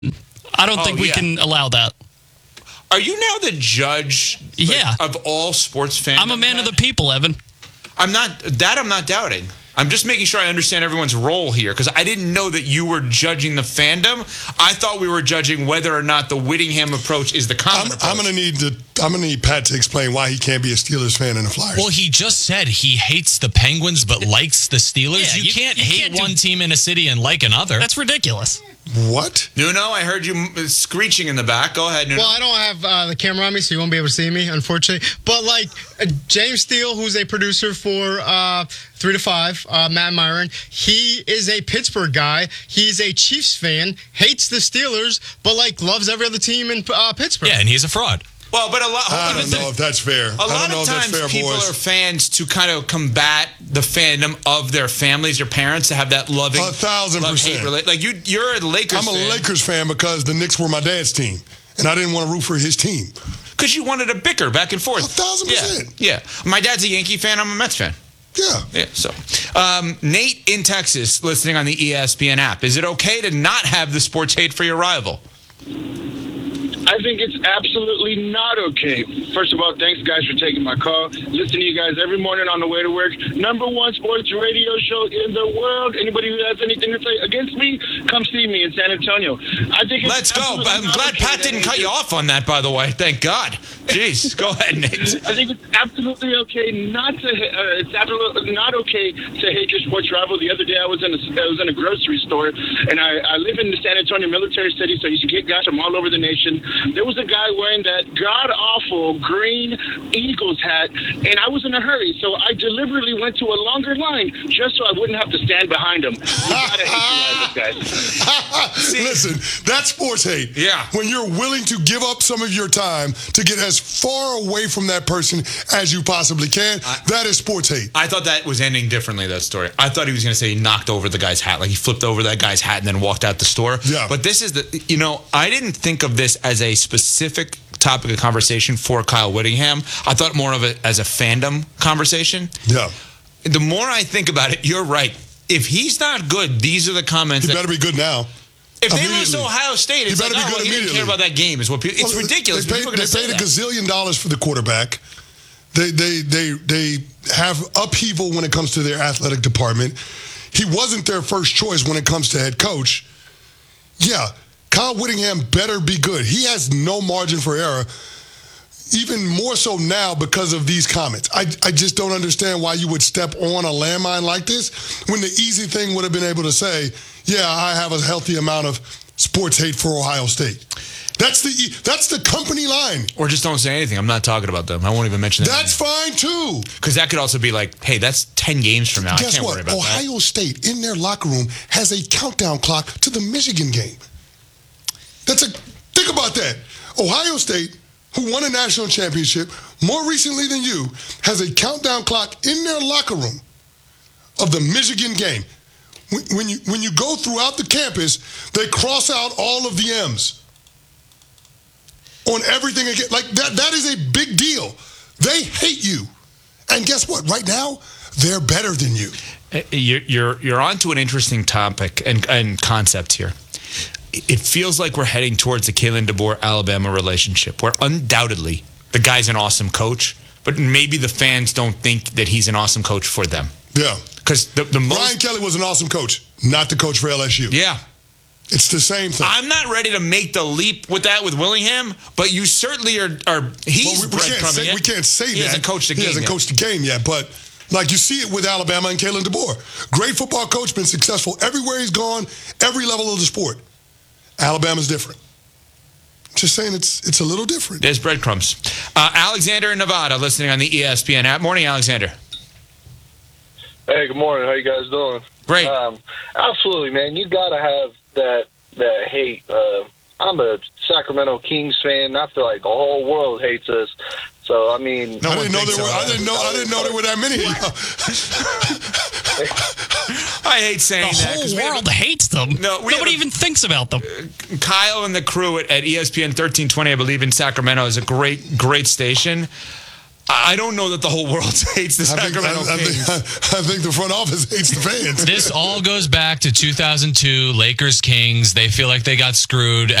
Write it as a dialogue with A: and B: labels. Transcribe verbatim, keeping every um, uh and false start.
A: I don't
B: Oh,
A: think we
B: yeah.
A: can allow that.
B: Are you now the judge like,
A: Yeah.
B: of all sports fans?
A: I'm a man of the people, Evan.
B: I'm not that. I'm not doubting. I'm just making sure I understand everyone's role here because I didn't know that you were judging the fandom. I thought we were judging whether or not the Whittingham approach is the common
C: I'm,
B: approach.
C: I'm gonna need to. I'm gonna need Pat to explain why he can't be a Steelers fan in the Flyers.
D: Well, he just said he hates the Penguins but likes the Steelers.
A: Yeah,
D: you,
A: you-
D: can't
A: you
D: hate
A: can't do-
D: one team in a city and like another.
A: That's ridiculous.
C: What?
B: Nuno, I heard you m- screeching in the back. Go ahead, Nuno.
E: Well, I don't have uh, the camera on me, so you won't be able to see me, unfortunately. But, like, uh, James Steele, who's a producer for uh, three to five, uh, Matt Myron, he is a Pittsburgh guy. He's a Chiefs fan, hates the Steelers, but, like, loves every other team in uh, Pittsburgh.
D: Yeah, and he's a fraud.
B: well, but a lot.
C: I don't know if that's fair.
B: A
C: I don't
B: lot
C: know
B: of
C: if that's
B: times
C: fair,
B: people
C: boys.
B: are fans to kind of combat the fandom of their families, their parents, to have that loving,
C: A thousand
B: love-hate
C: percent.
B: rela- Like you, you're a Lakers
C: I'm a
B: fan
C: Lakers fan because the Knicks were my dad's team, and I didn't want to root for his team.
B: because you wanted to bicker back and forth.
C: A thousand percent.
B: Yeah, yeah. My dad's a Yankee fan. I'm a Mets fan.
C: Yeah.
B: Yeah. So, um, Nate in Texas, listening on the E S P N app. Is it okay to not have the sports hate for your rival?
F: I think it's absolutely not okay. First of all, thanks, guys, for taking my call. Listen to you guys every morning on the way to work. Number one sports radio show in the world. Anybody who has anything to say against me, come see me in San Antonio. I think it's
B: Let's go.
F: absolutely
B: I'm
F: not
B: glad
F: okay
B: Pat
F: to
B: didn't
F: hate
B: cut you
F: your-
B: off on that, by the way. Thank God. Jeez. Go ahead, Nate.
F: I think it's absolutely okay not to. Uh, it's absolutely not okay to hate your sports rival. The other day, I was in a, I was in a grocery store, and I, I live in the San Antonio military city, so you should get guys from all over the nation. There was a guy wearing that god awful green Eagles hat, and I was in a hurry, so I deliberately went to a longer line just so I wouldn't have to stand behind him. You gotta hate your rivals, guys.
C: Listen, that's sports hate.
B: Yeah.
C: When you're willing to give up some of your time to get as far away from that person as you possibly can, that is sports hate.
B: I thought that was ending differently, that story. I thought he was going to say he knocked over the guy's hat. Like he flipped over that guy's hat and then walked out the store.
C: Yeah.
B: But this is the, you know, I didn't think of this as a specific topic of conversation for Kyle Whittingham. I thought more of it as a fandom conversation.
C: Yeah.
B: The more I think about it, you're right. If he's not good, these are the comments
C: He
B: that...
C: better be good now.
B: If they lose to
C: Immediately.
B: Ohio State, it's
C: He
B: like,
C: better be
B: oh,
C: good
B: well, he didn't care
C: immediately.
B: about that game. Is what people, it's
C: Well,
B: ridiculous.
C: They paid,
B: People are
C: they
B: gonna say
C: paid a
B: that.
C: gazillion dollars for the quarterback. They they they they have upheaval when it comes to their athletic department. He wasn't their first choice when it comes to head coach. Yeah, Kyle Whittingham better be good. He has no margin for error. Even more so now because of these comments. I, I just don't understand why you would step on a landmine like this when the easy thing would have been able to say, yeah, I have a healthy amount of sports hate for Ohio State. That's the that's the company line.
B: Or just don't say anything. I'm not talking about them. I won't even mention that.
C: That's fine too.
B: Because that could also be like, hey, that's ten games from now. I
C: Guess
B: can't
C: what?
B: worry about that.
C: Ohio State in their locker room has a countdown clock to the Michigan game. That's a think about that. Ohio State, who won a national championship more recently than you, has a countdown clock in their locker room of the Michigan game. When, when you when you go throughout the campus, they cross out all of the M's on everything again. Like that that is a big deal. They hate you. And guess what? Right now, they're better than you.
B: You're you're you're onto an interesting topic and, and concept here. It feels like we're heading towards the Kalen DeBoer Alabama relationship, where undoubtedly the guy's an awesome coach, but maybe the fans don't think that he's an awesome coach for them.
C: Yeah.
B: Because the, the most...
C: Brian Kelly was an awesome coach, not the coach for L S U.
B: Yeah.
C: It's the same thing.
B: I'm not ready to make the leap with that with Willingham, but you certainly are... are he's
C: well, we, we, can't
B: breadcrumbing
C: say,
B: it.
C: we can't say
B: he
C: that.
B: He hasn't coached the
C: he
B: game
C: hasn't
B: yet.
C: coached the game yet, but like you see it with Alabama and Kalen DeBoer. Great football coach, been successful everywhere he's gone, every level of the sport. Alabama's different. Just saying it's it's a little different.
B: There's breadcrumbs. Uh, Alexander in Nevada, listening on the E S P N app. Morning, Alexander.
G: Hey, good morning. How you guys doing?
B: Great.
G: Um, absolutely, man. You got to have that that hate. Uh, I'm a Sacramento Kings fan. I feel like the whole world hates us. So I mean,
C: I didn't know there were. I didn't know. I didn't know there were that many.
B: I hate saying
A: The
B: that. 'cause
A: whole
B: we have
A: world
B: a-
A: hates them.
B: No, we
A: Nobody
B: have a-
A: even thinks about them.
B: Kyle and the crew at, at E S P N thirteen twenty, I believe, in Sacramento is a great, great station. I don't know that the whole world hates the
C: I think,
B: Sacramento
C: I, I,
B: Kings.
C: think, I think the front office hates the fans.
D: This all goes back to two thousand two Lakers Kings. They feel like they got screwed.